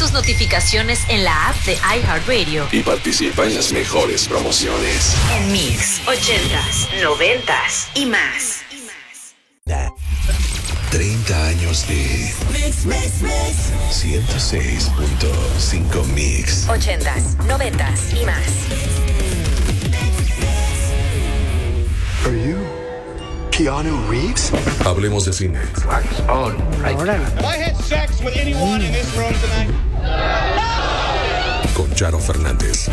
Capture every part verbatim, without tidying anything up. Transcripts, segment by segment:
tus notificaciones en la app de iHeartRadio y participa en las mejores promociones. en Mix ochentas, noventas y más. treinta años de Mix, mix, mix. ciento seis punto cinco Mix. ochentas, noventas y más. Are you Keanu Reeves? Hablemos de cine. Con Charo Fernández.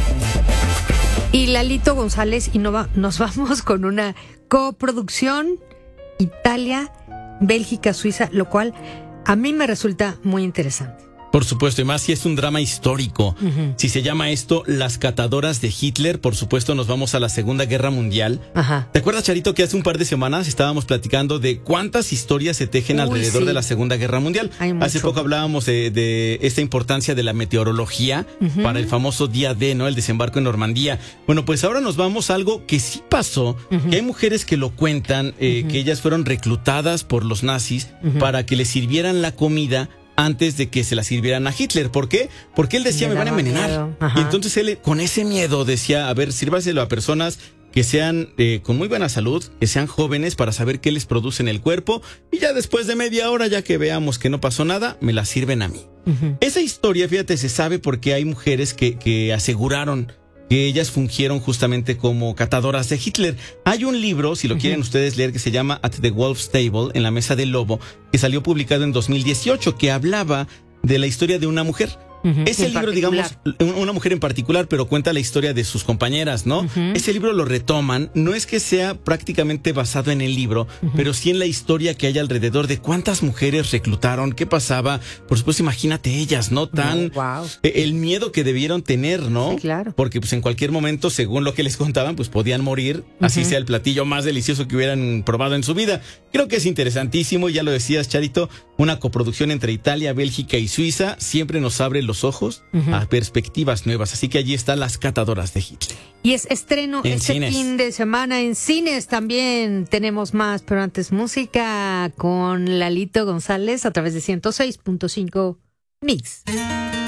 Y Lalito González, y no va- nos vamos con una coproducción Italia, Bélgica, Suiza, lo cual a mí me resulta muy interesante. Por supuesto, y más si es un drama histórico. Ujú. Si se llama esto Las catadoras de Hitler, por supuesto nos vamos a la Segunda Guerra Mundial. Ajá. ¿Te acuerdas, Charito, que hace un par de semanas estábamos platicando de cuántas historias se tejen Uy, alrededor sí. de la Segunda Guerra Mundial? Hay mucho. Hace poco hablábamos de, de esta importancia de la meteorología Ujú. para el famoso día D, ¿no? El desembarco en Normandía. Bueno, pues ahora nos vamos a algo que sí pasó, Ujú. que hay mujeres que lo cuentan, eh, que ellas fueron reclutadas por los nazis Ujú. para que les sirvieran la comida antes de que se la sirvieran a Hitler. ¿Por qué? Porque él decía, Le me van a daba envenenar. miedo. Ajá. Y entonces él, con ese miedo, decía, a ver, sírvaselo a personas que sean eh, con muy buena salud, que sean jóvenes para saber qué les produce en el cuerpo. Y ya después de media hora, ya que veamos que no pasó nada, me la sirven a mí. Ujú. Esa historia, fíjate, se sabe porque hay mujeres que, que aseguraron que ellas fungieron justamente como catadoras de Hitler. Hay un libro, si lo Ujú. quieren ustedes leer, que se llama At the Wolf's Table, en la mesa del lobo, que salió publicado en dos mil dieciocho, que hablaba de la historia de una mujer. Ujú. Ese En libro, digamos, particular. una mujer en particular, pero cuenta la historia de sus compañeras, ¿no? Ujú. Ese libro lo retoman, no es que sea prácticamente basado en el libro, Ujú. pero sí en la historia que hay alrededor de cuántas mujeres reclutaron, qué pasaba. Por supuesto, imagínate ellas, ¿no? Tan Wow. eh, el miedo que debieron tener, ¿no? Sí, claro. Porque pues en cualquier momento, según lo que les contaban, pues podían morir, así Ujú. sea el platillo más delicioso que hubieran probado en su vida. Creo que es interesantísimo, ya lo decías, Charito, una coproducción entre Italia, Bélgica y Suiza siempre nos abre los ojos Ujú. a perspectivas nuevas. Así que allí están Las catadoras de Hitler. Y es estreno En este cines. fin de semana en cines también. Tenemos más, pero antes música con Lalito González a través de ciento seis punto cinco Mix.